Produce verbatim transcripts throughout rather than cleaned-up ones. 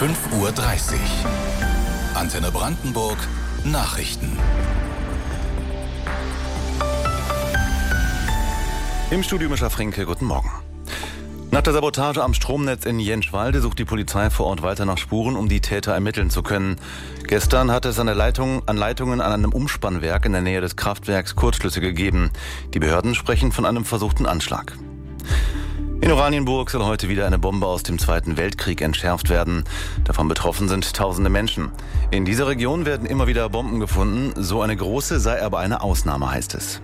fünf Uhr dreißig. Antenne Brandenburg Nachrichten. Im Studio Mischa Frinke, guten Morgen. Nach der Sabotage am Stromnetz in Jentschwalde sucht die Polizei vor Ort weiter nach Spuren, um die Täter ermitteln zu können. Gestern hatte es an, der Leitung, an Leitungen an einem Umspannwerk in der Nähe des Kraftwerks Kurzschlüsse gegeben. Die Behörden sprechen von einem versuchten Anschlag. In Oranienburg soll heute wieder eine Bombe aus dem Zweiten Weltkrieg entschärft werden. Davon betroffen sind tausende Menschen. In dieser Region werden immer wieder Bomben gefunden. So eine große sei aber eine Ausnahme, heißt es.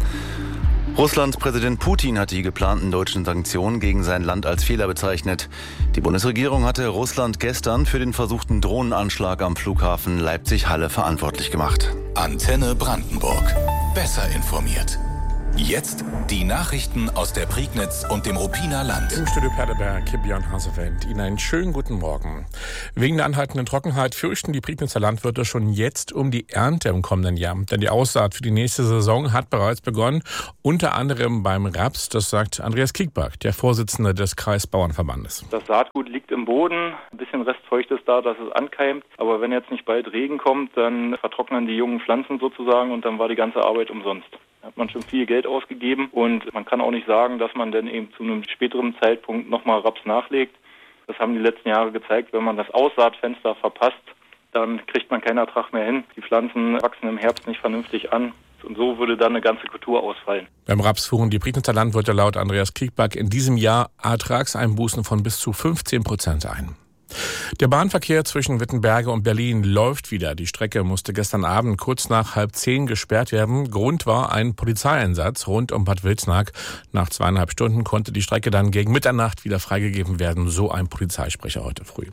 Russlands Präsident Putin hat die geplanten deutschen Sanktionen gegen sein Land als Fehler bezeichnet. Die Bundesregierung hatte Russland gestern für den versuchten Drohnenanschlag am Flughafen Leipzig-Halle verantwortlich gemacht. Antenne Brandenburg. Besser informiert. Jetzt die Nachrichten aus der Prignitz und dem Ruppiner Land. Im Studio Perleberg, Björn Hasewend. Ihnen einen schönen guten Morgen. Wegen der anhaltenden Trockenheit fürchten die Prignitzer Landwirte schon jetzt um die Ernte im kommenden Jahr. Denn die Aussaat für die nächste Saison hat bereits begonnen, unter anderem beim Raps. Das sagt Andreas Kiekbach, der Vorsitzende des Kreisbauernverbandes. Das Saatgut liegt im Boden, ein bisschen Restfeucht ist da, dass es ankeimt. Aber wenn jetzt nicht bald Regen kommt, dann vertrocknen die jungen Pflanzen sozusagen und dann war die ganze Arbeit umsonst. Da hat man schon viel Geld ausgegeben und man kann auch nicht sagen, dass man dann eben zu einem späteren Zeitpunkt nochmal Raps nachlegt. Das haben die letzten Jahre gezeigt. Wenn man das Aussaatfenster verpasst, dann kriegt man keinen Ertrag mehr hin. Die Pflanzen wachsen im Herbst nicht vernünftig an. Und so würde dann eine ganze Kultur ausfallen. Beim Raps fuhren die Prignitzer Landwirte laut Andreas Kiekbach in diesem Jahr Ertragseinbußen von bis zu fünfzehn Prozent ein. Der Bahnverkehr zwischen Wittenberge und Berlin läuft wieder. Die Strecke musste gestern Abend kurz nach halb zehn gesperrt werden. Grund war ein Polizeieinsatz rund um Bad Wilsnack. Nach zweieinhalb Stunden konnte die Strecke dann gegen Mitternacht wieder freigegeben werden, so ein Polizeisprecher heute früh.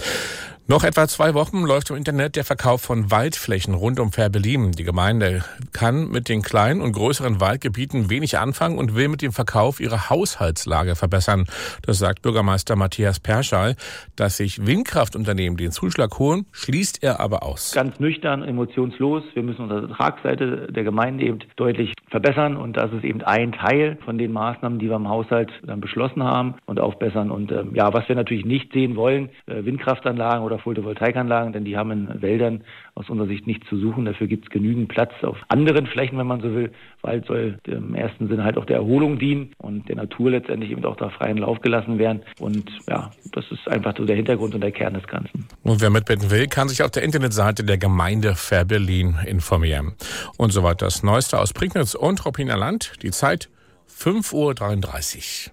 Noch etwa zwei Wochen läuft im Internet der Verkauf von Waldflächen rund um Fehrbellin. Die Gemeinde kann mit den kleinen und größeren Waldgebieten wenig anfangen und will mit dem Verkauf ihre Haushaltslage verbessern. Das sagt Bürgermeister Matthias Perschal. Dass sich Windkraftunternehmen den Zuschlag holen, schließt er aber aus. Ganz nüchtern, emotionslos. Wir müssen unsere Ertragsseite der Gemeinde eben deutlich verbessern. Und das ist eben ein Teil von den Maßnahmen, die wir im Haushalt dann beschlossen haben und aufbessern. Und ähm, ja, was wir natürlich nicht sehen wollen, äh, Windkraftanlagen oder Photovoltaikanlagen, denn die haben in Wäldern aus unserer Sicht nichts zu suchen. Dafür gibt es genügend Platz auf anderen Flächen, wenn man so will. Wald soll im ersten Sinne halt auch der Erholung dienen und der Natur letztendlich eben auch da freien Lauf gelassen werden. Und ja, das ist einfach so der Hintergrund und der Kern des Ganzen. Und wer mitbitten will, kann sich auf der Internetseite der Gemeinde Fehrbellin informieren. Und soweit das Neueste aus Prignitz und Ruppiner Land. Die Zeit fünf Uhr dreiunddreißig.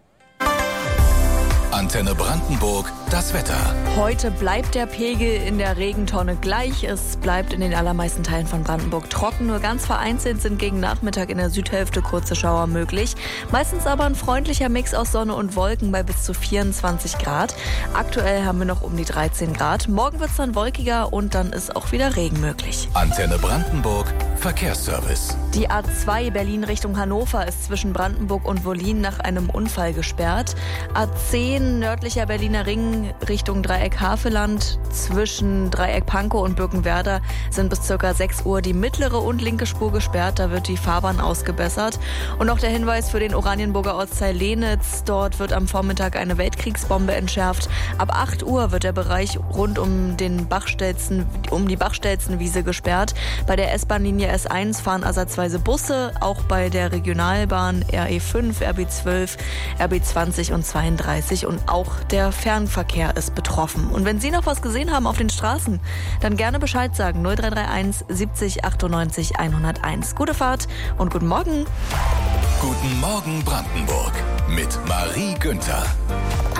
Antenne Brandenburg, das Wetter. Heute bleibt der Pegel in der Regentonne gleich. Es bleibt in den allermeisten Teilen von Brandenburg trocken. Nur ganz vereinzelt sind gegen Nachmittag in der Südhälfte kurze Schauer möglich. Meistens aber ein freundlicher Mix aus Sonne und Wolken bei bis zu vierundzwanzig Grad. Aktuell haben wir noch um die dreizehn Grad. Morgen wird es dann wolkiger und dann ist auch wieder Regen möglich. Antenne Brandenburg, Verkehrsservice. Die A zwei Berlin Richtung Hannover ist zwischen Brandenburg und Wollin nach einem Unfall gesperrt. A zehn nördlicher Berliner Ring Richtung Dreieck Havelland zwischen Dreieck Pankow und Birkenwerder sind bis ca. sechs Uhr die mittlere und linke Spur gesperrt. Da wird die Fahrbahn ausgebessert. Und auch der Hinweis für den Oranienburger Ortsteil Lenitz. Dort wird am Vormittag eine Weltkriegsbombe entschärft. Ab acht Uhr wird der Bereich rund um, den Bachstelzen, um die Bachstelzenwiese gesperrt. Bei der S-Bahn-Linie S eins fahren ersatzweise Busse. Auch bei der Regionalbahn R E fünf, R B zwölf, R B zwanzig und zweiunddreißig. Und auch der Fernverkehr ist betroffen. Und wenn Sie noch was gesehen haben auf den Straßen, dann gerne Bescheid sagen. null drei drei eins siebzig achtundneunzig hunderteins. Gute Fahrt und guten Morgen. Guten Morgen Brandenburg mit Marie Günther.